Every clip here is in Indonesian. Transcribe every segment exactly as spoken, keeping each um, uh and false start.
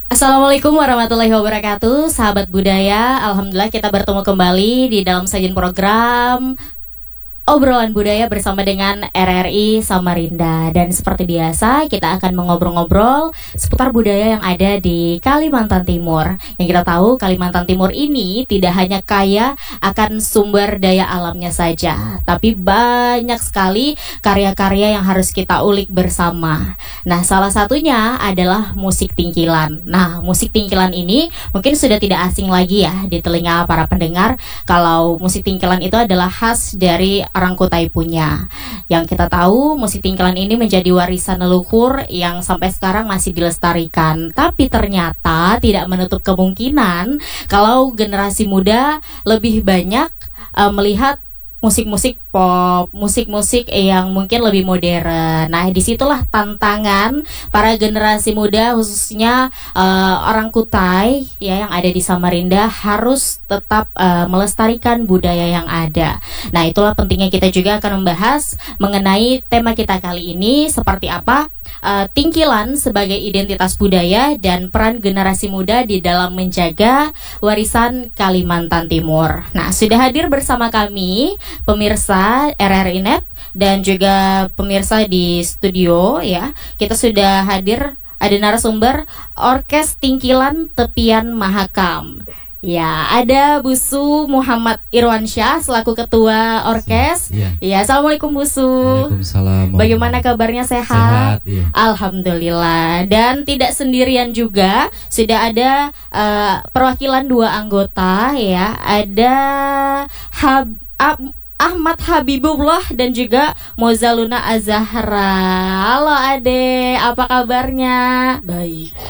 Assalamualaikum warahmatullahi wabarakatuh, sahabat budaya. Alhamdulillah kita bertemu kembali di dalam sajian program Obrolan Budaya bersama dengan R R I Samarinda. Dan seperti biasa kita akan mengobrol-ngobrol seputar budaya yang ada di Kalimantan Timur. Yang kita tahu Kalimantan Timur ini tidak hanya kaya akan sumber daya alamnya saja, tapi banyak sekali karya-karya yang harus kita ulik bersama. Nah, salah satunya adalah musik tingkilan. Nah, musik tingkilan ini mungkin sudah tidak asing lagi ya di telinga para pendengar, kalau musik tingkilan itu adalah khas dari orang Kutai punya. Yang kita tahu musik tingkilan ini menjadi warisan leluhur yang sampai sekarang masih dilestarikan. Tapi ternyata tidak menutup kemungkinan kalau generasi muda lebih banyak uh, melihat musik-musik pop, musik-musik yang mungkin lebih modern. Nah, disitulah tantangan para generasi muda, khususnya uh, orang Kutai ya yang ada di Samarinda, harus tetap uh, melestarikan budaya yang ada. Nah, itulah pentingnya kita juga akan membahas mengenai tema kita kali ini, seperti apa Uh, tingkilan sebagai identitas budaya dan peran generasi muda di dalam menjaga warisan Kalimantan Timur. Nah, sudah hadir bersama kami pemirsa R R I Net dan juga pemirsa di studio ya. Kita sudah hadir, ada narasumber Orkes Tingkilan Tepian Mahakam. Ya, ada Busu Muhammad Irwansyah selaku ketua orkes. Ya, ya, assalamualaikum Busu. Waalaikumsalam. Bagaimana kabarnya, sehat? Sehat, iya. Alhamdulillah. Dan tidak sendirian juga, sudah ada uh, perwakilan dua anggota ya. Ada Hab Ab Ahmad Habibullah dan juga Mozaluna Azahra. Halo Ade, apa kabarnya? Baik.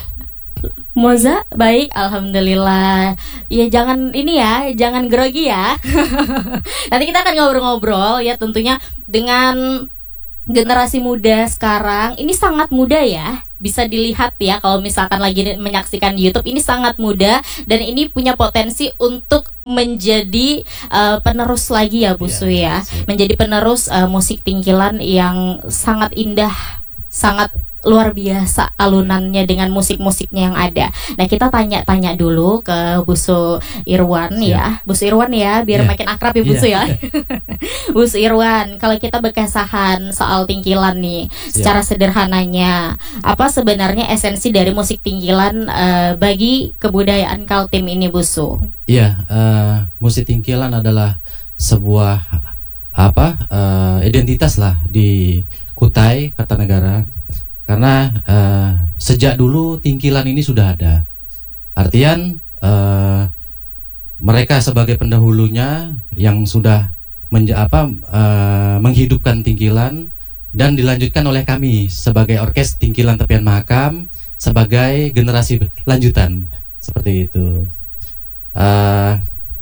Moza, baik, alhamdulillah. Ya jangan ini ya, jangan grogi ya. Nanti kita akan ngobrol-ngobrol ya, tentunya dengan generasi muda sekarang. Ini sangat muda ya, bisa dilihat ya kalau misalkan lagi menyaksikan YouTube, ini sangat muda dan ini punya potensi untuk menjadi uh, penerus lagi ya Busu ya, ya. Menjadi penerus uh, musik tingkilan yang sangat indah, sangat luar biasa alunannya dengan musik-musiknya yang ada. Nah, kita tanya-tanya dulu ke Busu Irwan ya. Busu Irwan ya, biar yeah. makin akrab ya Busu yeah. ya. Busu Irwan, kalau kita berkesahan soal tingkilan nih, yeah. secara sederhananya, apa sebenarnya esensi dari musik tingkilan uh, bagi kebudayaan Kaltim ini Busu? Iya, yeah, uh, musik tingkilan adalah sebuah apa uh, identitas lah di Kutai Kartanegara. Karena uh, sejak dulu tingkilan ini sudah ada. Artian uh, mereka sebagai pendahulunya yang sudah menja- apa, uh, menghidupkan tingkilan dan dilanjutkan oleh kami sebagai Orkes Tingkilan Tepian Mahakam sebagai generasi lanjutan seperti itu. Uh,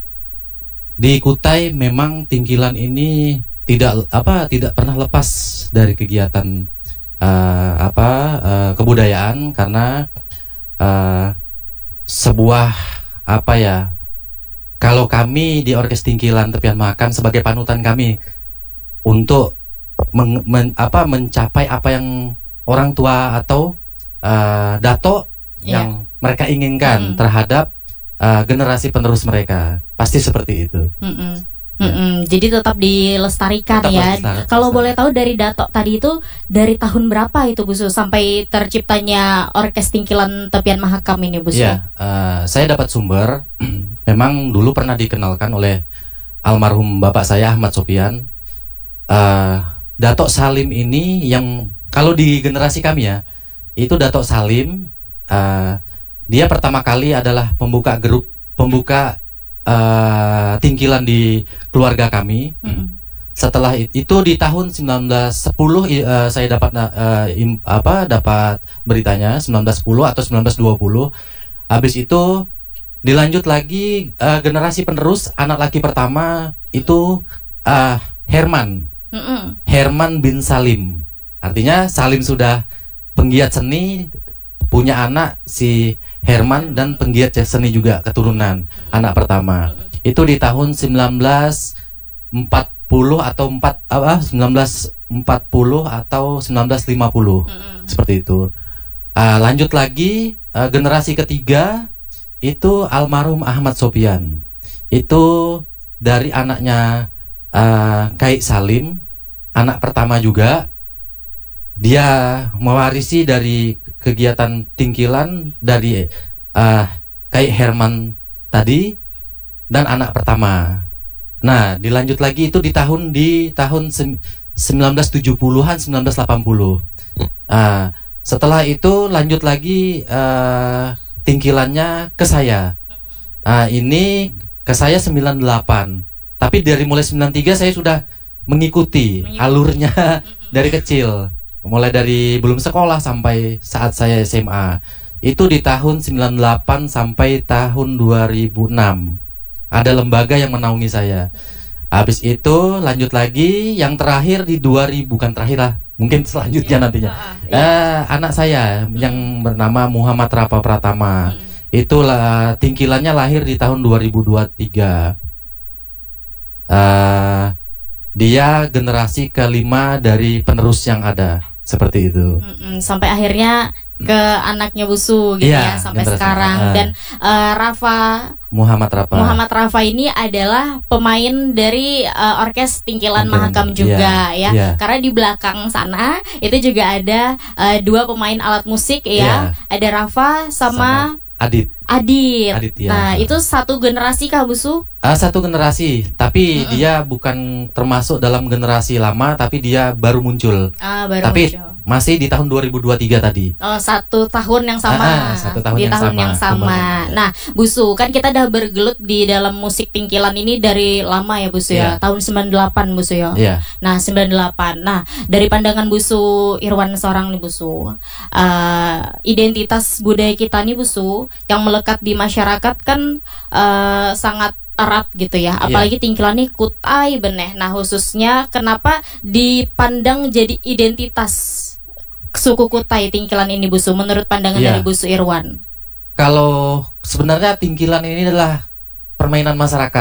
di Kutai memang tingkilan ini tidak apa tidak pernah lepas dari kegiatan Uh, apa uh, kebudayaan, karena uh, sebuah apa ya, kalau kami di Orkes Tingkilan Tepian Mahakam sebagai panutan kami untuk men, men, apa, mencapai apa yang orang tua atau uh, dato yeah. yang mereka inginkan mm. terhadap uh, generasi penerus mereka, pasti seperti itu. Mm-mm. Ya. Jadi tetap dilestarikan tetap ya. Lestari, Kalau boleh tahu dari dato tadi itu dari tahun berapa itu Busu sampai terciptanya Orkes Tingkilan Tepian Mahakam ini Busu? Ya, uh, saya dapat sumber. Memang dulu pernah dikenalkan oleh almarhum bapak saya Ahmad Sopian. Uh, Dato Salim ini yang kalau di generasi kami ya, itu Dato Salim. Uh, dia pertama kali adalah pembuka grup pembuka Uh, tingkilan di keluarga kami. Mm-hmm. Setelah itu di tahun sembilan belas sepuluh uh, saya dapat uh, im, apa dapat beritanya sembilan belas sepuluh atau sembilan belas dua puluh. Habis itu dilanjut lagi uh, generasi penerus anak laki pertama itu uh, Herman. Mm-hmm. Herman bin Salim. Artinya Salim sudah penggiat seni, punya anak si Herman dan penggiat seni juga, keturunan anak pertama. Itu di tahun sembilan belas empat puluh atau empat apa sembilan belas empat puluh atau sembilan belas lima puluh. Mm-hmm. Seperti itu. Uh, lanjut lagi uh, generasi ketiga itu almarhum Ahmad Sopian. Itu dari anaknya uh, Kaik Salim, anak pertama juga. Dia mewarisi dari kegiatan tingkilan dari uh, Kaik Herman tadi dan anak pertama. Nah, dilanjut lagi itu di tahun di tahun sembilan belas tujuh puluhan, sembilan belas delapan puluh. Uh, setelah itu lanjut lagi uh, tingkilannya ke saya. Uh, ini ke saya sembilan delapan. Tapi dari mulai sembilan tiga saya sudah mengikuti, mengikuti. alurnya dari kecil. Mulai dari belum sekolah sampai saat saya S M A. Itu di tahun sembilan delapan sampai tahun dua ribu enam. Ada lembaga yang menaungi saya. Habis itu lanjut lagi, yang terakhir di dua ribu, bukan terakhir lah, mungkin selanjutnya nantinya. Uh, anak saya yang bernama Muhammad Rapa Pratama. Itulah tingkilannya lahir di tahun dua ribu dua puluh tiga. Uh, dia generasi kelima dari penerus yang ada. Seperti itu. Mm-mm, sampai akhirnya ke anaknya Busu gitu ya, ya sampai sekarang. Uh, Dan uh, Rafa Muhammad Rafa Muhammad Rafa ini adalah pemain dari uh, orkes Tingkilan Mahakam juga ya, ya. ya. Karena di belakang sana itu juga ada uh, dua pemain alat musik ya, ya. Ada Rafa sama, sama Adit. Adit. Adit ya. Nah, itu satu generasi kah Busu? Uh, satu generasi, tapi mm-mm. dia bukan termasuk dalam generasi lama, tapi dia baru muncul. Ah, baru tapi muncul. Masih di tahun dua ribu dua puluh tiga tadi. Oh, satu tahun yang sama. Ah, satu tahun di yang tahun sama. yang sama. Nah, Busu, kan kita udah bergelut di dalam musik tingkilan ini dari lama ya Busu yeah. ya. Tahun sembilan delapan Busu ya. Yeah. Nah, sembilan delapan. Nah, dari pandangan Busu Irwan seorang nih Busu, uh, identitas budaya kita nih Busu yang melekat di masyarakat kan uh, sangat erat gitu ya, apalagi yeah. tingkilan nih Kutai beneh. Nah, khususnya kenapa dipandang jadi identitas suku Kutai tingkilan ini Busu menurut pandangan yeah. dari Busu Irwan? Kalau sebenarnya tingkilan ini adalah permainan masyarakat.